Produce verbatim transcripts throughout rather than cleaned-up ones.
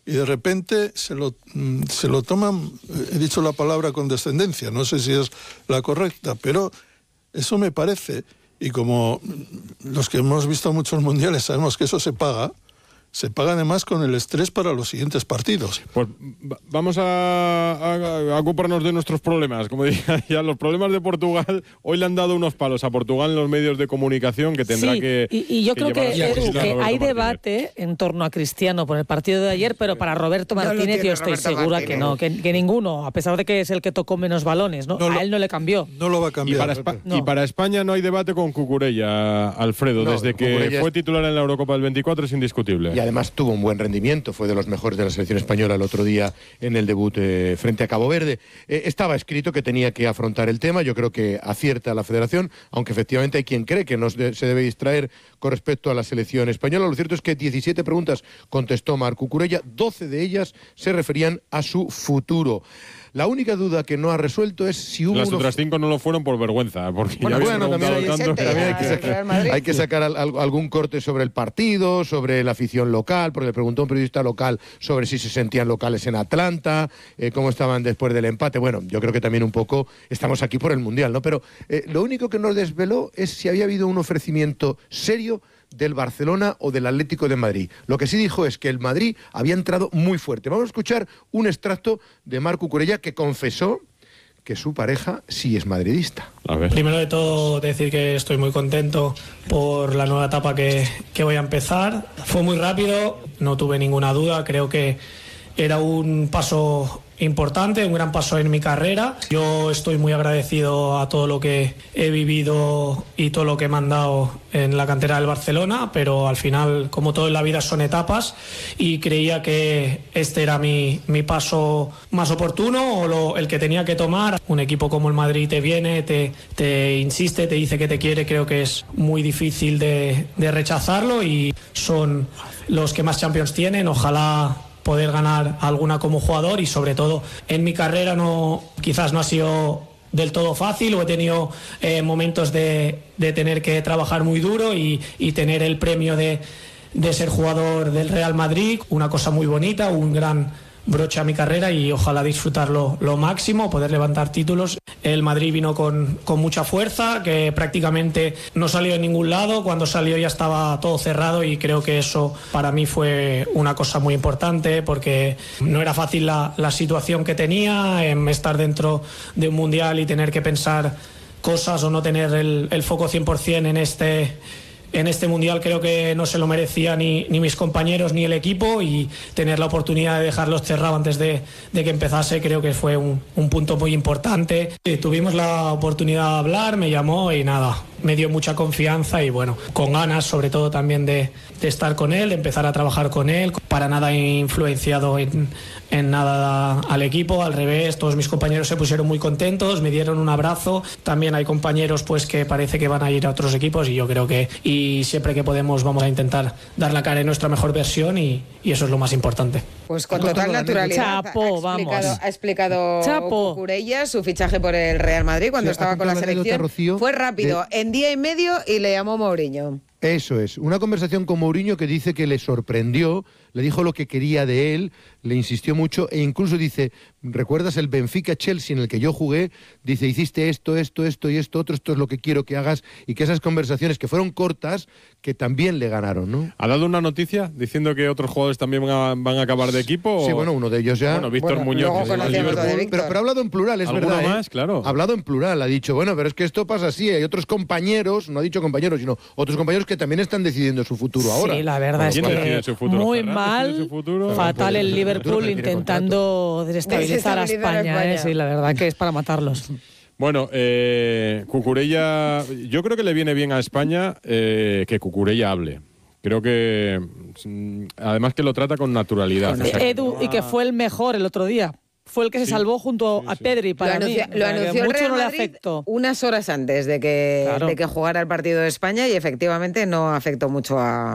y de repente se lo, se lo toman, he dicho la palabra condescendencia, no sé si es la correcta, pero eso me parece, y como los que hemos visto muchos mundiales sabemos que eso se paga, se paga además con el estrés para los siguientes partidos. Pues vamos a, a, a ocuparnos de nuestros problemas. Como decía ya, los problemas de Portugal, hoy le han dado unos palos a Portugal en los medios de comunicación que tendrá sí, que y, y yo que creo que, Edu, que hay Martínez. debate en torno a Cristiano por el partido de ayer, pero para Roberto Martínez no yo estoy Roberto segura Martínez. que no, que, que ninguno, a pesar de que es el que tocó menos balones, ¿no? no a lo, él no le cambió. No lo va a cambiar. Y para, Espa- no. y para España no hay debate con Cucurella, Alfredo. No, desde que Cucurella fue es... titular en la Eurocopa del veinticuatro es indiscutible. Y además tuvo un buen rendimiento, fue de los mejores de la selección española el otro día en el debut eh, frente a Cabo Verde. Eh, estaba escrito que tenía que afrontar el tema, yo creo que acierta la federación, aunque efectivamente hay quien cree que no se debe distraer con respecto a la selección española. Lo cierto es que diecisiete preguntas contestó Marc Cucurella, doce de ellas se referían a su futuro. La única duda que no ha resuelto es si hubo... Las uno... otras cinco no lo fueron por vergüenza, porque bueno, ya bueno también, hay, tanto... también hay que sacar, hay que sacar al, al, algún corte sobre el partido, sobre la afición local, porque le preguntó a un periodista local sobre si se sentían locales en Atlanta, eh, cómo estaban después del empate. Bueno, yo creo que también un poco estamos aquí por el Mundial, ¿no? Pero eh, lo único que nos desveló es si había habido un ofrecimiento serio del Barcelona o del Atlético de Madrid. Lo que sí dijo es que el Madrid había entrado muy fuerte. Vamos a escuchar un extracto de Marc Cucurella, que confesó que su pareja sí es madridista. A ver. Primero de todo decir que estoy muy contento por la nueva etapa que, que voy a empezar. Fue muy rápido, no tuve ninguna duda, creo que era un paso importante, un gran paso en mi carrera. Yo estoy muy agradecido a todo lo que he vivido y todo lo que me han dado en la cantera del Barcelona, pero al final, como todo en la vida, son etapas y creía que este era mi, mi paso más oportuno o lo, el que tenía que tomar. Un equipo como el Madrid te viene, te, te insiste, te dice que te quiere, creo que es muy difícil de, de rechazarlo y son los que más Champions tienen. Ojalá poder ganar alguna como jugador y sobre todo en mi carrera no quizás no ha sido del todo fácil o he tenido eh, momentos de, de tener que trabajar muy duro y, y tener el premio de, de ser jugador del Real Madrid, una cosa muy bonita, un gran broche a mi carrera y ojalá disfrutarlo lo máximo, poder levantar títulos. El Madrid vino con, con mucha fuerza, que prácticamente no salió en ningún lado, cuando salió ya estaba todo cerrado y creo que eso para mí fue una cosa muy importante porque no era fácil la, la situación que tenía, en estar dentro de un mundial y tener que pensar cosas o no tener el, el foco cien por ciento en este... En este Mundial creo que no se lo merecía ni, ni mis compañeros ni el equipo y tener la oportunidad de dejarlos cerrado antes de, de que empezase creo que fue un, un punto muy importante. Y tuvimos la oportunidad de hablar, me llamó y nada, me dio mucha confianza y bueno, con ganas sobre todo también de, de estar con él, de empezar a trabajar con él. Para nada influenciado en, en nada al equipo, al revés, todos mis compañeros se pusieron muy contentos, me dieron un abrazo. También hay compañeros pues que parece que van a ir a otros equipos y yo creo que y siempre que podemos vamos a intentar dar la cara en nuestra mejor versión y, y eso es lo más importante. Pues con total naturalidad Chapo, ha explicado, vamos. ha explicado Chapo. Cucurella su fichaje por el Real Madrid cuando Sí, estaba con la selección. Rocío, Fue rápido, de... en día y medio y le llamó Mourinho. Eso es, una conversación con Mourinho que dice que le sorprendió, le dijo lo que quería de él, le insistió mucho e incluso dice, ¿recuerdas el Benfica-Chelsea en el que yo jugué? Dice, hiciste esto, esto, esto y esto otro, esto es lo que quiero que hagas y que esas conversaciones que fueron cortas, que también le ganaron, ¿no? ¿Ha dado una noticia diciendo que otros jugadores también van a, van a acabar de equipo? Sí, o... bueno, uno de ellos ya... Bueno, Víctor bueno, Muñoz. luego Que es conocemos lo de Víctor. Pero, pero ha hablado en plural, es ¿Alguno verdad. más? ¿eh? Claro. Ha hablado en plural, ha dicho, bueno, pero es que esto pasa así, hay otros compañeros, no ha dicho compañeros, sino otros compañeros que también están decidiendo su futuro ahora. Sí, la verdad es ¿Quién decide que su futuro? muy ¿Ferran mal, decide su futuro? fatal el Liverpool Tiene intentando desestabilizar a Desestabilizar a España. España. ¿eh? Sí, la verdad que es para matarlos. Bueno, eh, Cucurella, yo creo que le viene bien a España eh, que Cucurella hable. Creo que, mm, además que lo trata con naturalidad. Eh, o sea, que Edu, no y que ha- fue el mejor el otro día. Fue el que se Sí, salvó junto sí, a sí. Pedri Lo para mí. anunció, O lo sea, que anunció el mucho Real no le Madrid afectó. unas horas antes de que, Claro. de que jugara el partido de España y efectivamente no afectó mucho a,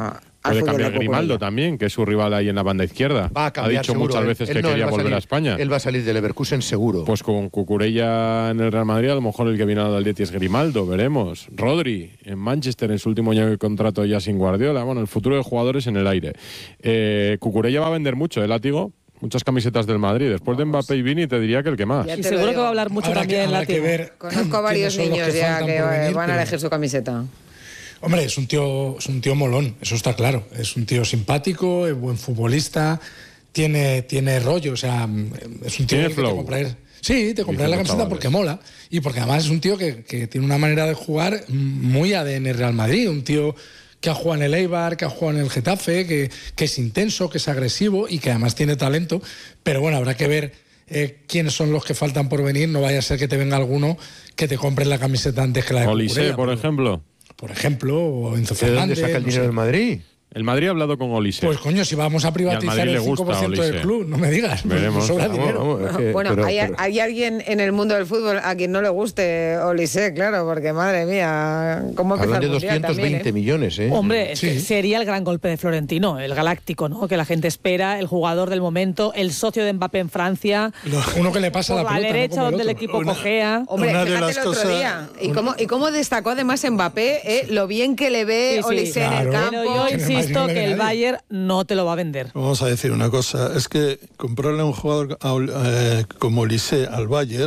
Puede fútbol cambiar de Grimaldo Cucurella. también, que es su rival ahí en la banda izquierda. Va a cambiar, ha dicho seguro, muchas él- veces él que no, él quería va a volver salir- a España. Él va a salir del Leverkusen seguro. Pues con Cucurella en el Real Madrid, a lo mejor el que viene al Atleti es Grimaldo, veremos. Rodri en Manchester en su último año de contrato ya sin Guardiola. Bueno, el futuro de jugadores en el aire. Eh, Cucurella va a vender mucho, ¿eh, Látigo? Muchas camisetas del Madrid. Después de Mbappé y Vini te diría que el que más. Ya Y te lo seguro que digo. va a hablar mucho Habrá que- también habrá Látigo. que ver Conozco varios quiénes son los niños ya faltan que por eh, venir, van a pero- elegir su camiseta. Hombre, es un tío, es un tío molón, eso está claro. Es un tío simpático, es buen futbolista, tiene, tiene rollo, o sea, es un tío Tiene que flow. te compraré. Sí, te compraré Dicen la los camiseta porque mola. Y porque además es un tío que, que tiene una manera de jugar muy A D N Real Madrid. Un tío que ha jugado en el Eibar, que ha jugado en el Getafe, que, que es intenso, que es agresivo y que además tiene talento. Pero bueno, habrá que ver eh, quiénes son los que faltan por venir. No vaya a ser que te venga alguno que te compre la camiseta antes que la de Olise, Cucurella, por pero- ejemplo. Por ejemplo, o Enzo ¿De Fernández. dónde saca el no dinero sé. del Madrid? El Madrid ha hablado con Olise. Pues coño, si vamos a privatizar Madrid le el gusta, cinco por ciento del Olise. club, no me digas, pues Veremos. nos sobra Vamos, dinero. vamos, es que- Bueno, pero- hay, pero- hay alguien en el mundo del fútbol a quien no le guste Olise, claro, porque madre mía, ¿cómo empezar Hablan de el Mundial doscientos veinte también, eh? millones, ¿eh? Hombre, es que Sí. sería el gran golpe de Florentino, el galáctico, ¿no? Que la gente espera, el jugador del momento, el socio de Mbappé en Francia, Lo- Uno que le pasa por la la pelota, no derecha como el donde el otro. equipo Una- cojea. Hombre, Una de fíjate las el otro cosas- día. ¿Y una- cómo, y cómo destacó además Mbappé eh, lo bien que le ve Sí, sí. Olise en el Claro. campo? Pero yo Que en el Madrid insisto no le ve que el nadie. Bayern no te lo va a vender. Vamos a decir una cosa, es que comprarle a un jugador a Ol- eh, como Olise al Bayern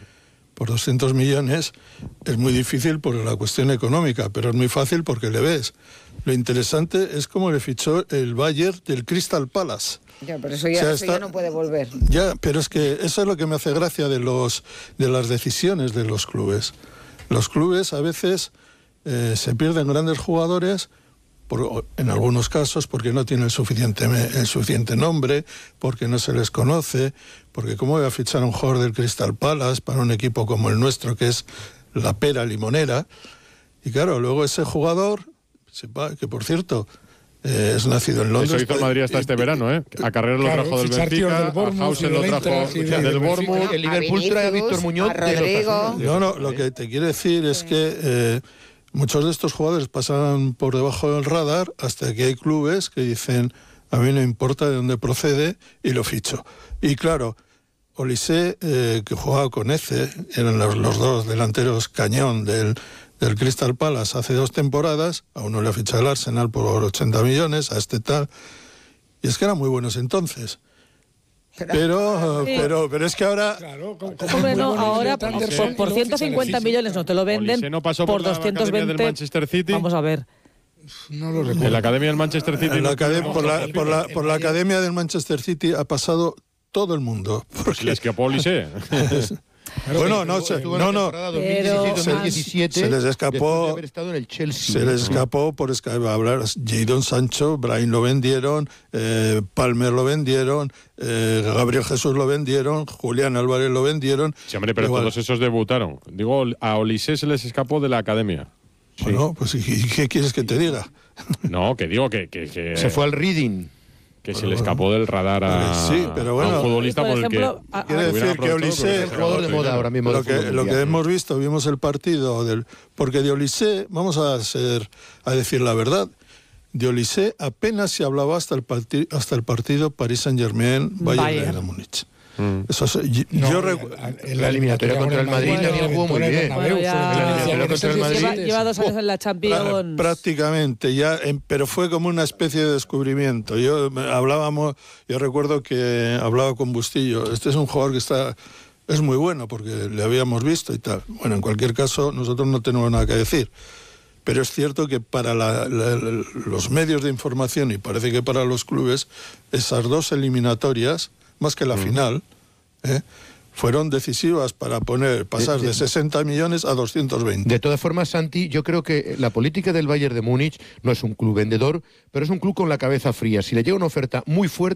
por doscientos millones es muy difícil por la cuestión económica, pero es muy fácil porque le ves. Lo interesante es cómo le fichó el Bayern del Crystal Palace. Ya, pero eso ya, O sea, eso está- ya no puede volver. Ya, pero es que eso es lo que me hace gracia de los de las decisiones de los clubes. Los clubes a veces eh, se pierden grandes jugadores, por, en algunos casos porque no tienen el suficiente, me- el suficiente nombre, porque no se les conoce, porque cómo voy a fichar a un jugador del Crystal Palace para un equipo como el nuestro, que es la pera limonera. Y claro, luego ese jugador, sepa, que por cierto, eh, es nacido en Londres. Eso hizo el Madrid hasta y- este verano, ¿eh? A Carrero lo Claro, trajo del fichar tíos Benfica, del a Bournemouth Hausen y lo del trajo Eintracht y de- del del Bournemouth. Benfica. El Liverpool A trae a Vinicius, Víctor Muñoz a de los Rodrigo. Osasuna. No, no, lo que te quiero decir es que eh, muchos de estos jugadores pasan por debajo del radar hasta que hay clubes que dicen, a mí no importa de dónde procede y lo ficho. Y claro, Olise, eh, que jugaba con Eze, eran los, los dos delanteros cañón del, del Crystal Palace hace dos temporadas, a uno le ha fichado el Arsenal por ochenta millones, a este tal, y es que eran muy buenos entonces. Pero, Sí. pero, pero es que ahora... Claro, como- como Hombre, muy no, bueno ahora Elliot por, Anderson, por- por y luego ciento fichan cincuenta el millones no te lo venden, Olise no pasó por por la doscientos academia veinte. del Manchester City. Vamos a ver. No lo En recuerdo. la academia del Manchester City. En la no academia- tuvimos por, la, otro por, la, el por la Bayern- academia del Manchester City ha pasado todo el mundo. Porque, Le escapó Olise. bueno, no, se, Estuvo en la no, no, temporada Pero- dos mil dieciséis dos mil diecisiete, Se les escapó- después de haber estado en el Chelsea. se les escapó por esca- hablar. Jadon Sancho, Brahim lo vendieron, eh, Palmer lo vendieron, eh, Gabriel Jesús lo vendieron, Julián Álvarez lo vendieron. Sí, hombre, pero Igual. todos esos debutaron. Digo, a Olise se les escapó de la academia. Bueno, pues ¿y y qué quieres que te diga? No, que digo que, que, que, Se fue al Reading. que se le escapó del radar a, Sí, pero a bueno. un futbolista Por por, ejemplo, el que a- Quiere a- hubieran decir que aprovechado, Olise- porque El se jugador de ganó moda dinero. ahora mismo. Lo del que, fútbol lo que mundial. hemos visto, vimos el partido del, porque de Olise, vamos a ser a decir la verdad, de Olise apenas se hablaba hasta el parti- hasta el partido Paris Saint-Germain Bayern, Bayern. de Múnich. Eso es- yo No, yo en- recu- en- en la eliminatoria contra el Madrid Bueno, también jugó muy en el bien. Bernabéu, Bueno, ya- fue en La eliminatoria el contra el Madrid. Lleva, lleva dos años en la Prá- Champions. prácticamente ya, em, pero fue como una especie de descubrimiento. Yo me- hablábamos, yo recuerdo que hablaba con Bustillo. Este es un jugador que está es muy bueno porque le habíamos visto y tal. Bueno, en cualquier caso nosotros no tenemos nada que decir. Pero es cierto que para la- la- la- los medios de información y parece que para los clubes esas dos eliminatorias, más que la final, ¿eh? fueron decisivas para poner pasar De- de- de sesenta millones a doscientos veinte. De todas formas, Santi, yo creo que la política del Bayern de Múnich no es un club vendedor, pero es un club con la cabeza fría. Si le llega una oferta muy fuerte,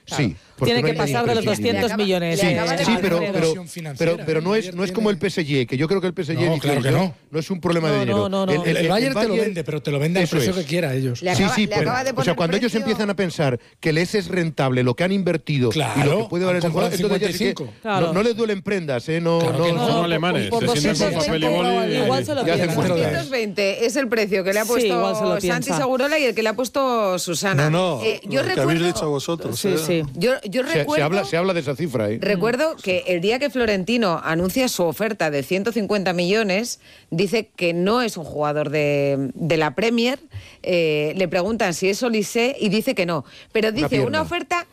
Sí. Tiene no que hay pasar de los doscientos acaba- millones. le eh, acaba de Sí, pasar pero, dinero. pero, Financiera. pero, pero no, es, Ayer no es como el tiene- P S G, que yo creo que el P S G No, dice, claro que yo, no. no es un problema de No, dinero. no, no, no. El, Bayern te lo Bayern- vende, pero te lo vende al Eso precio es. que quiera ellos. Le Sí, acaba- sí, le pero, acaba de o sea, poner cuando ellos precio- empiezan a pensar que les es rentable lo que han invertido y Claro, lo que puede valer han ese jugador, comprado entonces ya sí que cincuenta y cinco. Claro. no, no les duelen prendas, ¿eh? No, Claro no, que No no. son alemanes, por se sientan con doscientos papel y veinte boli. igual se lo Ya hacen piensan. frutas. doscientos veinte es el precio que le ha Sí, puesto igual se lo Santi piensa. Segurola y el que le ha puesto Susana. No, no, Eh, yo lo que recuerdo, habéis dicho vosotros. Sí, ¿eh? sí. Yo, yo Se, recuerdo, se habla, se habla de esa cifra, ¿eh? recuerdo que el día que Florentino anuncia su oferta de ciento cincuenta millones, dice que no es un jugador de, de la Premier. Eh, le preguntan si es Olise y dice que no. Pero dice pierna. una oferta